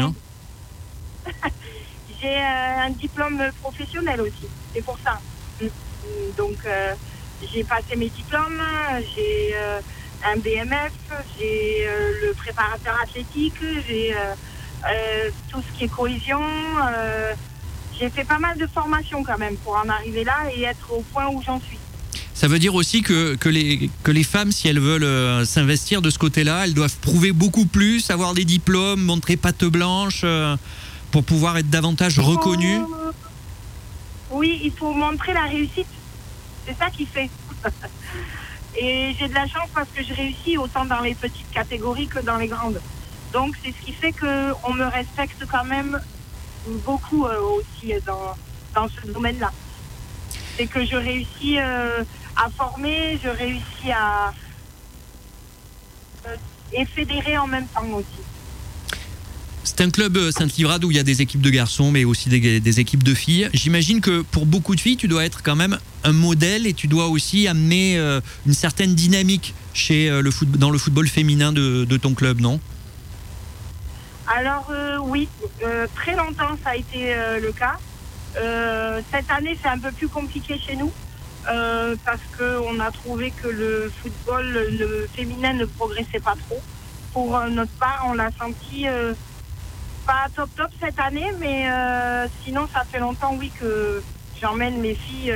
J'ai un diplôme professionnel aussi, c'est pour ça. Donc j'ai passé mes diplômes, j'ai un BMF, j'ai le préparateur athlétique, j'ai tout ce qui est cohésion. J'ai fait pas mal de formations quand même pour en arriver là et être au point où j'en suis. Ça veut dire aussi que les femmes, si elles veulent s'investir de ce côté-là, elles doivent prouver beaucoup plus, avoir des diplômes, montrer patte blanche pour pouvoir être davantage reconnues. Oui, il faut montrer la réussite. C'est ça qui fait. Et j'ai de la chance parce que je réussis autant dans les petites catégories que dans les grandes. Donc c'est ce qui fait qu'on me respecte quand même beaucoup aussi dans ce domaine-là. C'est que je réussis à former, je réussis à et fédérer en même temps aussi. C'est un club Sainte-Livrade où il y a des équipes de garçons, mais aussi des équipes de filles. J'imagine que pour beaucoup de filles, tu dois être quand même un modèle et tu dois aussi amener une certaine dynamique dans le football féminin de ton club, non ? Alors oui, très longtemps ça a été le cas. Cette année c'est un peu plus compliqué chez nous parce qu'on a trouvé que le football le féminin ne progressait pas trop. Pour notre part, on l'a senti pas top cette année, mais sinon ça fait longtemps oui que j'emmène mes filles.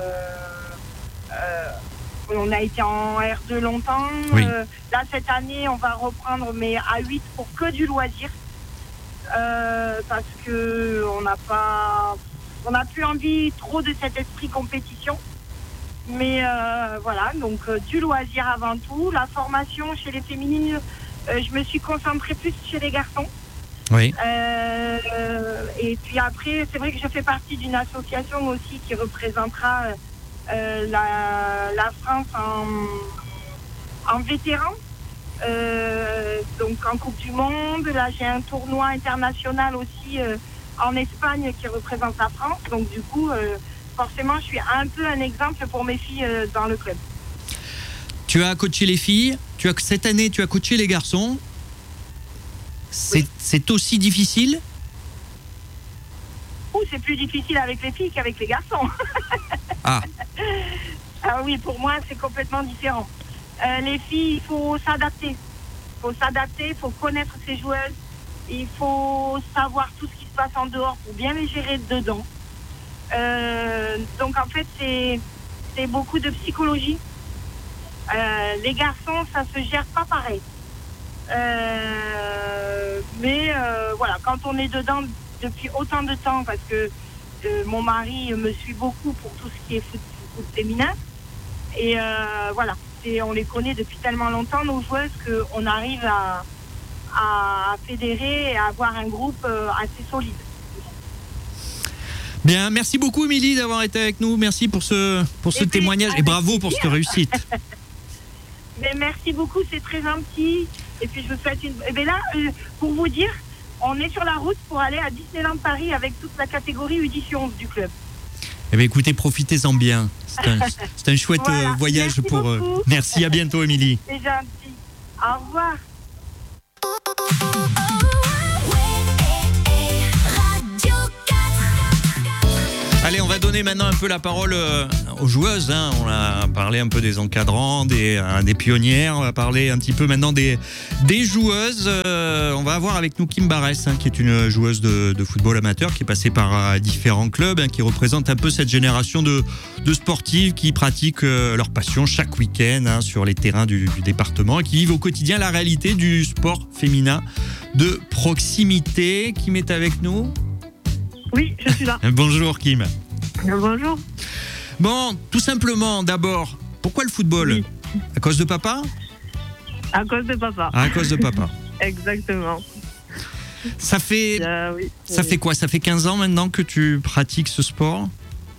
On a été en R2 longtemps. Oui. Là cette année on va reprendre mais à 8 pour que du loisir parce que on n'a plus envie trop de cet esprit compétition. Mais voilà, donc du loisir avant tout. La formation chez les féminines, je me suis concentrée plus chez les garçons. Oui. Et puis après, c'est vrai que je fais partie d'une association aussi qui représentera la France en vétéran. Donc en Coupe du Monde. Là, j'ai un tournoi international aussi en Espagne qui représente la France. Donc du coup, forcément, je suis un peu un exemple pour mes filles dans le club. Tu as coaché les filles, cette année tu as coaché les garçons. C'est aussi difficile ? C'est plus difficile avec les filles qu'avec les garçons. Ah oui, pour moi c'est complètement différent. Les filles, il faut s'adapter. Il faut connaître ses joueuses. Il faut savoir tout ce qui se passe en dehors pour bien les gérer dedans. Donc en fait c'est beaucoup de psychologie. Les garçons ça se gère pas pareil. Mais voilà, quand on est dedans depuis autant de temps, parce que mon mari me suit beaucoup pour tout ce qui est foot féminin, et voilà, on les connaît depuis tellement longtemps nos joueuses qu'on arrive à fédérer et à avoir un groupe assez solide. Bien, merci beaucoup Émilie d'avoir été avec nous, merci pour ce témoignage et bravo pour cette réussite. Mais merci beaucoup, c'est très gentil. Et puis je vous souhaite Et bien là, pour vous dire, on est sur la route pour aller à Disneyland Paris avec toute la catégorie U11 du club. Eh bien écoutez, profitez-en bien. C'est un chouette voilà. voyage Merci pour eux. beaucoup. Merci, à bientôt Émilie. C'est gentil. Au revoir. Allez, on va donner maintenant un peu la parole aux joueuses. On a parlé un peu des encadrants, des pionnières. On va parler un petit peu maintenant des joueuses. On va avoir avec nous Kim Barès, qui est une joueuse de football amateur, qui est passée par différents clubs, qui représente un peu cette génération de sportives qui pratiquent leur passion chaque week-end sur les terrains du département et qui vivent au quotidien la réalité du sport féminin de proximité. Kim est avec nous. Oui, je suis là. Bonjour Kim. Bonjour. Bon, tout simplement, d'abord, pourquoi le football ? Oui. À cause de papa ? À cause de papa. À cause de papa. Exactement. Ça fait quoi ? Ça fait 15 ans maintenant que tu pratiques ce sport ?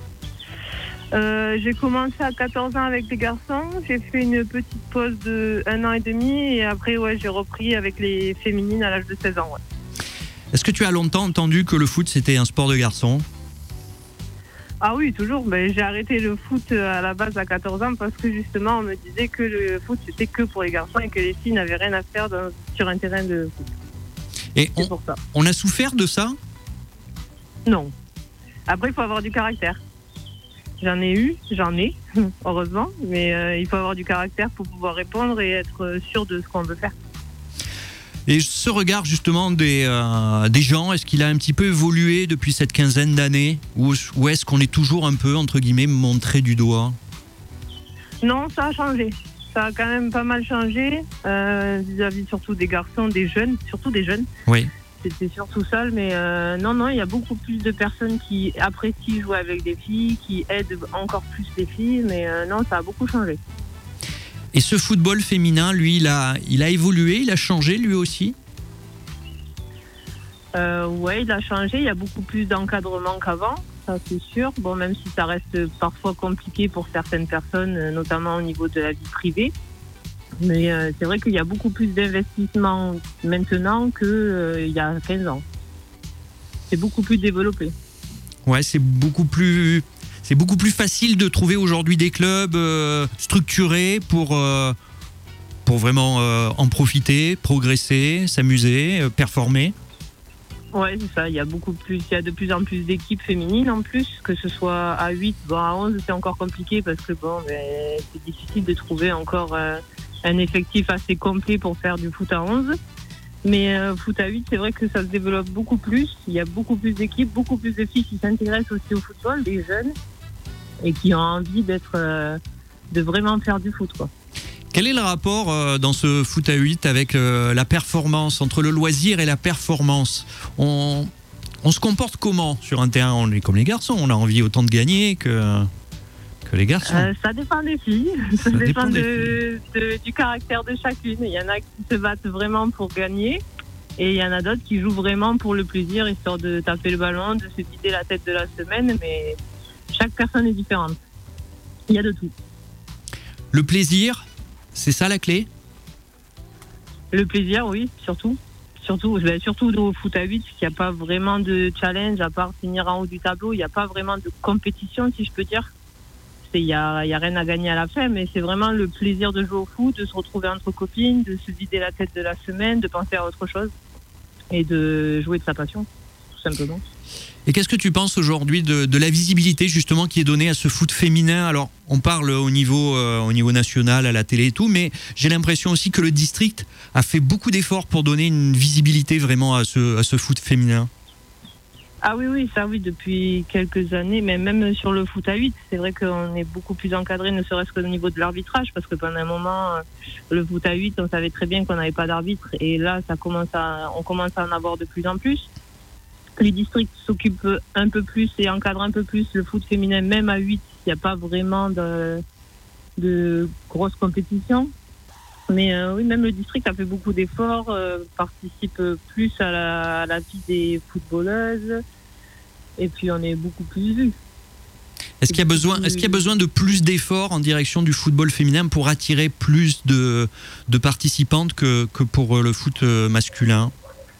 J'ai commencé à 14 ans avec les garçons. J'ai fait une petite pause de 1 an et demi et après j'ai repris avec les féminines à l'âge de 16 ans. Ouais. Est-ce que tu as longtemps entendu que le foot c'était un sport de garçon ? Ah oui, toujours. Mais j'ai arrêté le foot à la base à 14 ans parce que justement on me disait que le foot c'était que pour les garçons et que les filles n'avaient rien à faire sur un terrain de foot. Et on a souffert de ça ? Non. Après il faut avoir du caractère. J'en ai, heureusement, mais il faut avoir du caractère pour pouvoir répondre et être sûr de ce qu'on veut faire. Et ce regard justement des gens, est-ce qu'il a un petit peu évolué depuis cette quinzaine d'années ou est-ce qu'on est toujours un peu, entre guillemets, montré du doigt ? Non, ça a changé. Ça a quand même pas mal changé vis-à-vis surtout des garçons, des jeunes, surtout des jeunes. Oui. C'était surtout seul, mais non, il y a beaucoup plus de personnes qui apprécient jouer avec des filles, qui aident encore plus les filles, mais non, ça a beaucoup changé. Et ce football féminin, lui, il a évolué, il a changé lui aussi ? Ouais, il a changé, il y a beaucoup plus d'encadrement qu'avant, ça c'est sûr. Bon, même si ça reste parfois compliqué pour certaines personnes, notamment au niveau de la vie privée. Mais c'est vrai qu'il y a beaucoup plus d'investissement maintenant qu'il y a 15 ans. C'est beaucoup plus développé. Ouais, c'est beaucoup plus facile de trouver aujourd'hui des clubs structurés pour vraiment en profiter, progresser, s'amuser, performer. Ouais, c'est ça. Il y a de plus en plus d'équipes féminines en plus, que ce soit à 8, à 11, c'est encore compliqué parce que c'est difficile de trouver encore un effectif assez complet pour faire du foot à 11. Mais foot à 8, c'est vrai que ça se développe beaucoup plus. Il y a beaucoup plus d'équipes, beaucoup plus de filles qui s'intéressent aussi au football, des jeunes, et qui ont envie de vraiment faire du foot, quoi. Quel est le rapport dans ce foot à 8 avec la performance, entre le loisir et la performance ? On se comporte comment sur un terrain ? On est comme les garçons, on a envie autant de gagner que les garçons. Ça dépend des filles, ça dépend du caractère de chacune. Il y en a qui se battent vraiment pour gagner et il y en a d'autres qui jouent vraiment pour le plaisir, histoire de taper le ballon, de se vider la tête de la semaine, mais chaque personne est différente. Il y a de tout. Le plaisir, c'est ça la clé ? Le plaisir, oui, surtout au foot à 8, parce qu'il n'y a pas vraiment de challenge, à part finir en haut du tableau, il n'y a pas vraiment de compétition, si je peux dire. Il n'y a rien à gagner à la fin, mais c'est vraiment le plaisir de jouer au foot, de se retrouver entre copines, de se vider la tête de la semaine, de penser à autre chose et de jouer de sa passion, tout simplement. Et qu'est-ce que tu penses aujourd'hui de la visibilité justement qui est donnée à ce foot féminin ? Alors, on parle au niveau national, à la télé et tout, mais j'ai l'impression aussi que le district a fait beaucoup d'efforts pour donner une visibilité vraiment à ce foot féminin. Ah oui, ça oui, depuis quelques années, mais même sur le foot à 8, c'est vrai qu'on est beaucoup plus encadré, ne serait-ce qu'au niveau de l'arbitrage, parce que pendant un moment, le foot à 8, on savait très bien qu'on n'avait pas d'arbitre, et là, on commence à en avoir de plus en plus. Les districts s'occupent un peu plus et encadrent un peu plus le foot féminin, même à 8, il n'y a pas vraiment de grosses compétitions. Mais oui, même le district a fait beaucoup d'efforts, participe plus à la vie des footballeuses, et puis on est beaucoup plus vus. Est-ce qu'il y a besoin de plus d'efforts en direction du football féminin pour attirer plus de participantes que pour le foot masculin ?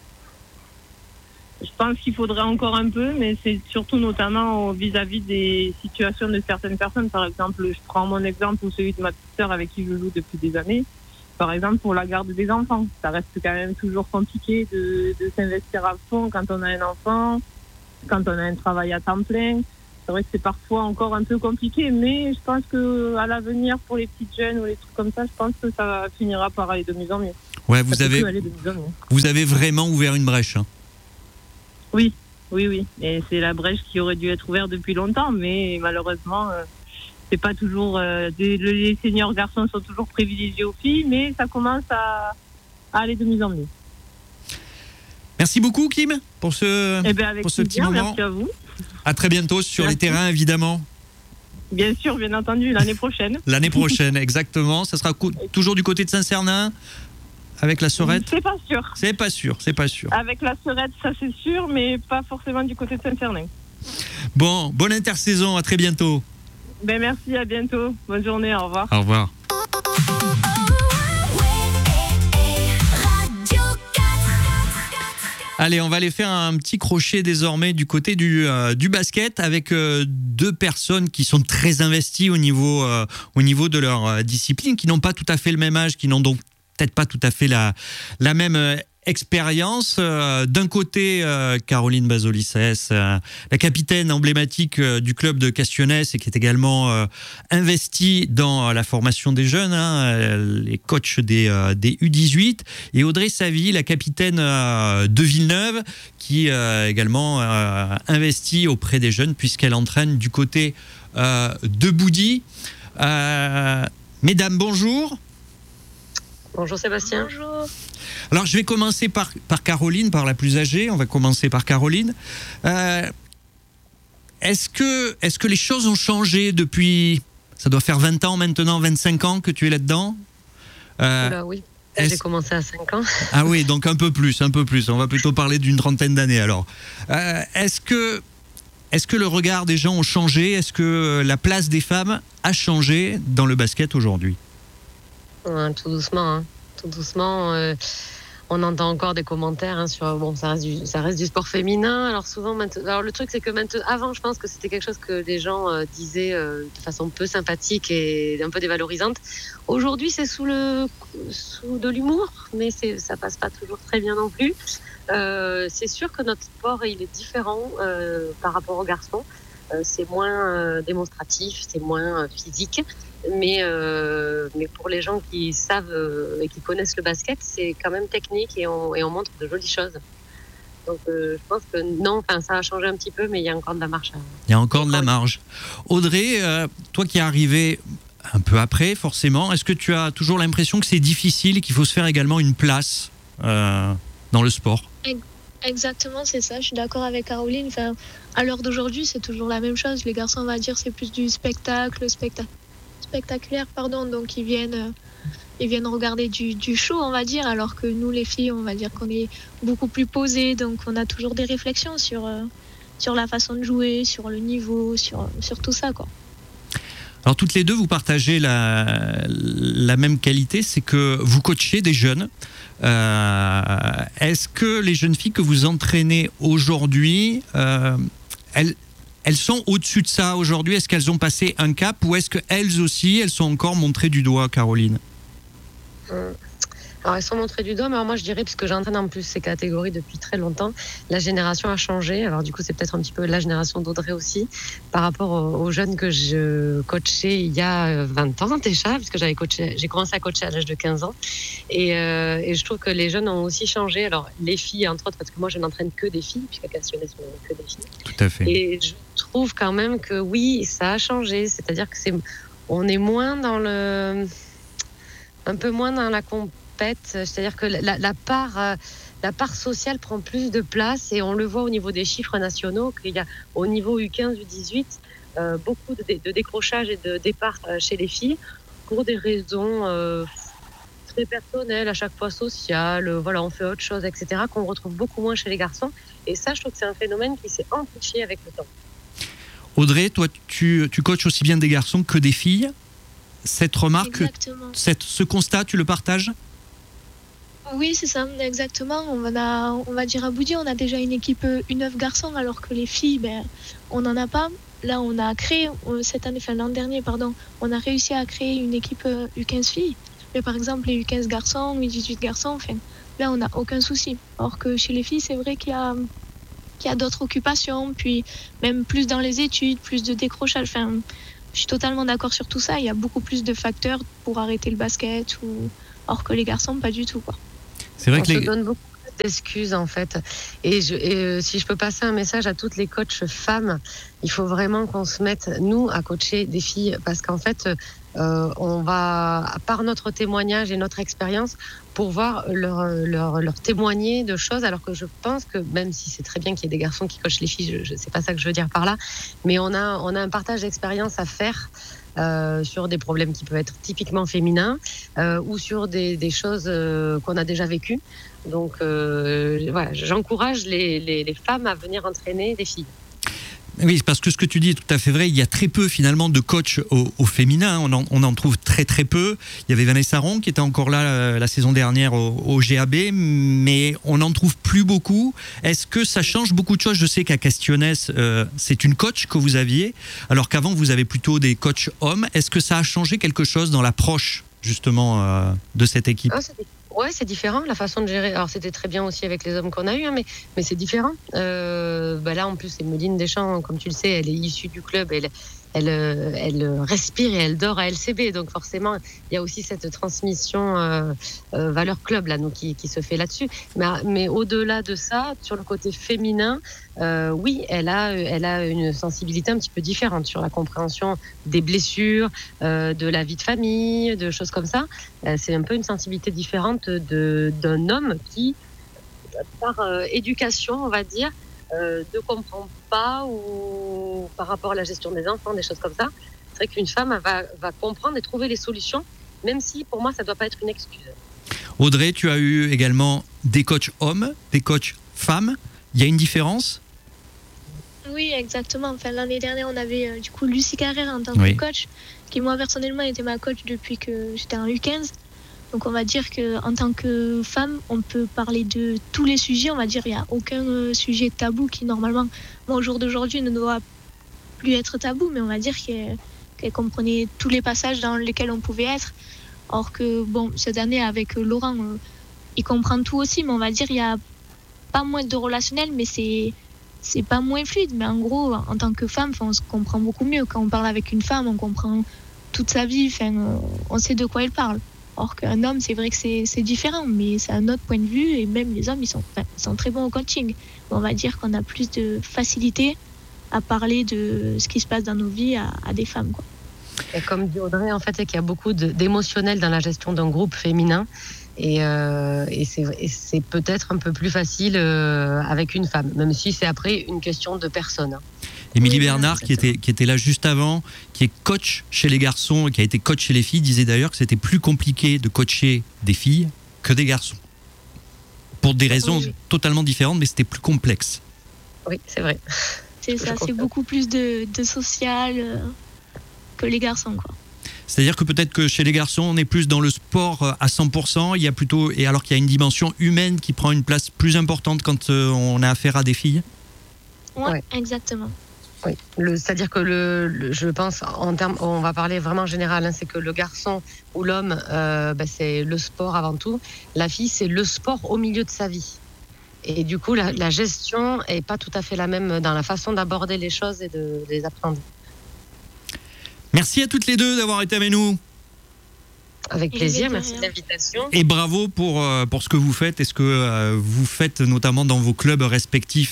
Je pense qu'il faudrait encore un peu, mais c'est surtout notamment vis-à-vis des situations de certaines personnes. Par exemple, je prends mon exemple ou celui de ma petite sœur avec qui je joue depuis des années. Par exemple, pour la garde des enfants, ça reste quand même toujours compliqué de s'investir à fond quand on a un enfant, quand on a un travail à temps plein. C'est vrai que c'est parfois encore un peu compliqué, mais je pense qu'à l'avenir, pour les petites jeunes ou les trucs comme ça, je pense que ça finira par aller de mieux en mieux. Ouais, vous avez vraiment ouvert une brèche. Hein. Oui. Et c'est la brèche qui aurait dû être ouverte depuis longtemps, mais malheureusement... c'est pas toujours les seniors garçons sont toujours privilégiés aux filles, mais ça commence à aller de mieux en mieux. Merci beaucoup Kim pour ce petit moment. Merci à vous. À très bientôt sur les terrains évidemment. Bien sûr, bien entendu, l'année prochaine. L'année prochaine, exactement. Ça sera toujours du côté de Saint-Cernin avec la Sorette. C'est pas sûr. C'est pas sûr. Avec la Sorette, ça c'est sûr, mais pas forcément du côté de Saint-Cernin. Bon, bonne intersaison, à très bientôt. Merci, à bientôt. Bonne journée, au revoir. Au revoir. Allez, on va aller faire un petit crochet désormais du côté du basket avec deux personnes qui sont très investies au niveau de leur discipline, qui n'ont pas tout à fait le même âge, qui n'ont donc peut-être pas tout à fait la même expérience. D'un côté, Caroline Basolisès, la capitaine emblématique du club de Castionnès et qui est également investie dans la formation des jeunes, les coachs des U18. Et Audrey Savy, la capitaine de Villeneuve, qui est également investie auprès des jeunes puisqu'elle entraîne du côté de Boudy. Mesdames, bonjour. Bonjour Sébastien. Bonjour. Alors je vais commencer par Caroline, par la plus âgée. On va commencer par Caroline. Est-ce que les choses ont changé depuis, ça doit faire 20 ans maintenant, 25 ans que tu es là-dedans oui, j'ai commencé à 5 ans. Ah oui, donc un peu plus. On va plutôt parler d'une trentaine d'années alors. Est-ce que le regard des gens ont changé ? Est-ce que la place des femmes a changé dans le basket aujourd'hui ? tout doucement. Tout doucement. On entend encore des commentaires sur ça reste du sport féminin. Alors souvent alors le truc c'est que avant je pense que c'était quelque chose que les gens disaient de façon peu sympathique et un peu dévalorisante. Aujourd'hui c'est sous de l'humour, mais ça passe pas toujours très bien non plus. C'est sûr que notre sport il est différent par rapport aux garçons. C'est moins démonstratif, c'est moins physique. Mais pour les gens qui savent et qui connaissent le basket, c'est quand même technique et on montre de jolies choses. Donc je pense que ça a changé un petit peu, mais il y a encore de la marge. Il y a encore de la marge. Audrey, toi qui es arrivée un peu après, forcément, est-ce que tu as toujours l'impression que c'est difficile et qu'il faut se faire également une place dans le sport ? Exactement, c'est ça. Je suis d'accord avec Caroline. Enfin, à l'heure d'aujourd'hui, c'est toujours la même chose. Les garçons, on va dire, c'est plus du spectaculaire, donc ils viennent regarder du show, on va dire, alors que nous les filles, on va dire qu'on est beaucoup plus posées, donc on a toujours des réflexions sur la façon de jouer, sur le niveau, sur tout ça, quoi. Alors toutes les deux, vous partagez la même qualité, c'est que vous coachez des jeunes. Est-ce que les jeunes filles que vous entraînez aujourd'hui, elles sont au-dessus de ça aujourd'hui? Est-ce qu'elles ont passé un cap ou est-ce qu'elles aussi, elles sont encore montrées du doigt, Caroline? Alors elles sont montrées du doigt, mais alors moi je dirais, puisque j'entraîne en plus ces catégories depuis très longtemps, la génération a changé. Alors du coup c'est peut-être un petit peu la génération d'Audrey aussi, par rapport aux jeunes que je coachais il y a 20 ans déjà, puisque j'ai commencé à coacher à l'âge de 15 ans. Et je trouve que les jeunes ont aussi changé. Alors les filles entre autres, parce que moi je n'entraîne que des filles, puisqu'à Cassonnet ce n'est que des filles. Tout à fait. Et je trouve quand même que oui, ça a changé. C'est-à-dire que on est moins un peu moins dans la c'est-à-dire que la part sociale prend plus de place et on le voit au niveau des chiffres nationaux qu'il y a au niveau U15, U18 beaucoup de décrochage et de départ chez les filles pour des raisons très personnelles, à chaque fois sociales, on fait autre chose, etc., qu'on retrouve beaucoup moins chez les garçons. Et ça, je trouve que c'est un phénomène qui s'est amplifié avec le temps. Audrey, toi, tu coaches aussi bien des garçons que des filles. Cette remarque, ce constat, tu le partages ? Oui, c'est ça, exactement. On va dire à Boudy, on a déjà une équipe U9 garçons, alors que les filles, on n'en a pas. Là, on a créé, l'an dernier, on a réussi à créer une équipe U15 filles. Mais par exemple, les U15 garçons, U18 garçons, là, on n'a aucun souci. Alors que chez les filles, c'est vrai qu'il y a d'autres occupations, puis même plus dans les études, plus de décrochage. Je suis totalement d'accord sur tout ça. Il y a beaucoup plus de facteurs pour arrêter le basket, alors que les garçons, pas du tout, quoi. C'est vrai on se donne beaucoup d'excuses en fait. Et si je peux passer un message à toutes les coachs femmes, il faut vraiment qu'on se mette, nous, à coacher des filles, parce qu'en fait, on va, par notre témoignage et notre expérience, pouvoir leur témoigner de choses, alors que je pense que, même si c'est très bien qu'il y ait des garçons qui coachent les filles, c'est pas ça que je veux dire par là, mais on a un partage d'expérience à faire sur des problèmes qui peuvent être typiquement féminins ou sur des choses qu'on a déjà vécues. Donc j'encourage les femmes à venir entraîner des filles. Oui, parce que ce que tu dis est tout à fait vrai. Il y a très peu finalement de coachs au féminin. On en trouve très très peu. Il y avait Vanessa Ron qui était encore là la saison dernière au GAB, mais on n'en trouve plus beaucoup. Est-ce que ça change beaucoup de choses? Je sais qu'à Castillonnès, c'est une coach que vous aviez, alors qu'avant vous avez plutôt des coachs hommes. Est-ce que ça a changé quelque chose dans l'approche justement de cette équipe? Ouais, c'est différent, la façon de gérer. Alors, c'était très bien aussi avec les hommes qu'on a eus, mais c'est différent. Là, en plus, c'est Meline Deschamps, comme tu le sais, elle est issue du club, elle respire et elle dort à LCB. Donc, forcément, il y a aussi cette transmission valeur club là, nous, qui se fait là-dessus. Mais au-delà de ça, sur le côté féminin, oui, elle a une sensibilité un petit peu différente sur la compréhension des blessures, de la vie de famille, de choses comme ça. C'est un peu une sensibilité différente d'un homme qui, par éducation, on va dire, ne comprend pas ou par rapport à la gestion des enfants, des choses comme ça. C'est vrai qu'une femme va comprendre et trouver les solutions, même si pour moi ça ne doit pas être une excuse. Audrey, tu as eu également des coachs hommes, des coachs femmes. Il y a une différence? Oui, exactement. L'année dernière, on avait du coup Lucie Carrère en tant que coach, qui moi personnellement était ma coach depuis que j'étais en U15. Donc on va dire qu'en tant que femme, on peut parler de tous les sujets. On va dire qu'il n'y a aucun sujet tabou qui normalement, au jour d'aujourd'hui, ne doit plus être tabou, mais on va dire qu'elle comprenait tous les passages dans lesquels on pouvait être. Or que cette année avec Laurent, il comprend tout aussi, mais on va dire qu'il n'y a pas moins de relationnel, mais c'est pas moins fluide. Mais en gros, en tant que femme, on se comprend beaucoup mieux. Quand on parle avec une femme, on comprend toute sa vie, on sait de quoi elle parle. Or qu'un homme, c'est vrai que c'est différent, mais c'est un autre point de vue, et même les hommes, ils sont très bons au coaching. On va dire qu'on a plus de facilité à parler de ce qui se passe dans nos vies à des femmes, quoi. Et comme dit Audrey, en fait, c'est qu'il y a beaucoup d'émotionnel dans la gestion d'un groupe féminin, et c'est peut-être un peu plus facile avec une femme, même si c'est après une question de personne. Émilie Bernard, qui était là juste avant, qui est coach chez les garçons et qui a été coach chez les filles, disait d'ailleurs que c'était plus compliqué de coacher des filles que des garçons. Pour des raisons totalement différentes, mais c'était plus complexe. Oui, c'est vrai. C'est ça, c'est beaucoup plus de social que les garçons, quoi. C'est-à-dire que peut-être que chez les garçons, on est plus dans le sport à 100%, il y a plutôt, et alors qu'il y a une dimension humaine qui prend une place plus importante quand on a affaire à des filles. Ouais. Exactement. Oui, c'est-à-dire que je pense, en termes, on va parler vraiment général, c'est que le garçon ou l'homme, c'est le sport avant tout. La fille, c'est le sport au milieu de sa vie. Et du coup, la gestion est pas tout à fait la même dans la façon d'aborder les choses et de les apprendre. Merci à toutes les deux d'avoir été avec nous. Avec plaisir, merci de l'invitation. Et bravo pour ce que vous faites et ce que vous faites notamment dans vos clubs respectifs.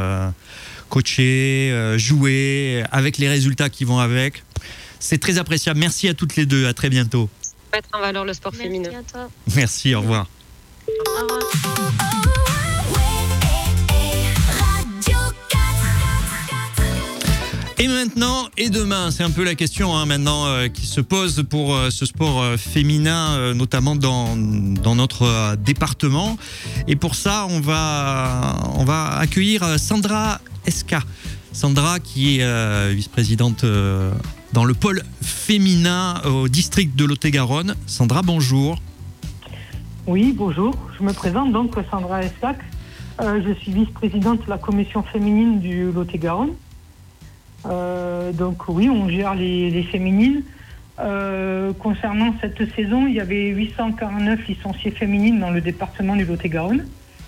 Coacher, jouer, avec les résultats qui vont avec. C'est très appréciable. Merci à toutes les deux. À très bientôt. Mettre en valeur le sport féminin. Merci à toi. Merci, au revoir. Au revoir. Et maintenant et demain, c'est un peu la question maintenant qui se pose pour ce sport féminin, notamment dans notre département. Et pour ça, on va accueillir Sandra Esca. Sandra qui est vice-présidente dans le pôle féminin au district de Lot-et-Garonne. Sandra, bonjour. Oui, bonjour. Je me présente donc Sandra Esca. Je suis vice-présidente de la commission féminine du Lot-et-Garonne. Donc oui, on gère les féminines. Concernant cette saison, il y avait 849 licenciées féminines dans le département du Lot-et-Garonne.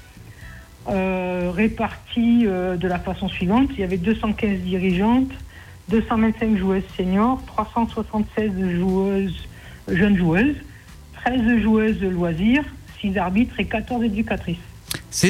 Réparties de la façon suivante. Il y avait 215 dirigeantes, 225 joueuses seniors, 376 jeunes joueuses, 13 joueuses de loisirs, 6 arbitres et 14 éducatrices.